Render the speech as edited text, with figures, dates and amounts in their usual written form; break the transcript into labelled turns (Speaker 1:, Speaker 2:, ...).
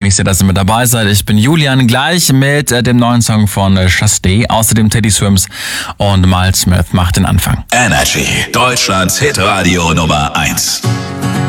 Speaker 1: mich sehr, dass ihr mit dabei seid. Ich bin Julian, gleich mit dem neuen Song von Chasté, außerdem Teddy Swims und Miles Smith macht den Anfang.
Speaker 2: Energy, Deutschlands Hitradio Nummer 1.